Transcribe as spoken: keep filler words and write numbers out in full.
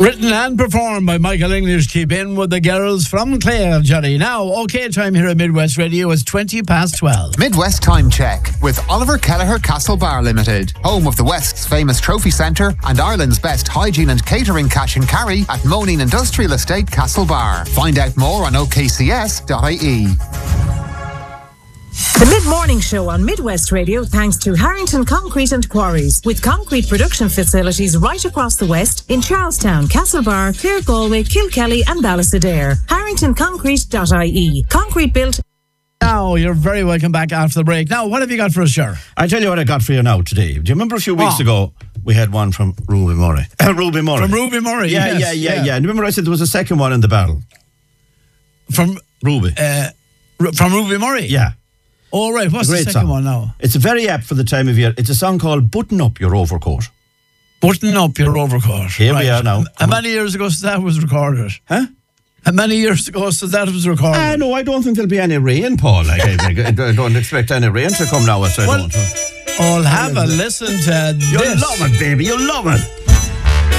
Written and performed by Michael English. Keep in with the girls from Clare, Johnny. Now, OK time here at Midwest Radio is twenty past twelve. Midwest Time Check with Oliver Kelleher Castle Bar Limited, home of the West's famous trophy centre and Ireland's best hygiene and catering cash and carry at Moneen Industrial Estate Castle Bar. Find out more on O K C S dot I E. The Mid-Morning Show on Midwest Radio thanks to Harrington Concrete and Quarries, with concrete production facilities right across the West in Charlestown, Castlebar, Clare, Galway, Kilkelly and Ballysadare. harrington concrete dot I E. Concrete built. Now, you're very welcome back after the break. Now, what have you got for us, sir? I tell you what I got for you now today. Do you remember a few weeks oh. ago we had one from Ruby Murray? Ruby Murray. From Ruby Murray, yeah, yes, yeah, yeah, yeah, yeah. And remember I said there was a second one in the barrel? From Ruby. Uh, from Ruby Murray? Yeah. All right, what's the second song. one now? It's very apt for the time of year. It's a song called Button Up Your Overcoat. Button Up Your Overcoat. Here right. we are now. How many years ago since that was recorded? Huh? How many years ago since that was recorded? Ah, no, I don't think there'll be any rain, Paul. Like, I, I don't expect any rain to come now, so I well, don't. I'll have a listen to You'll this. love it, baby. You'll love it.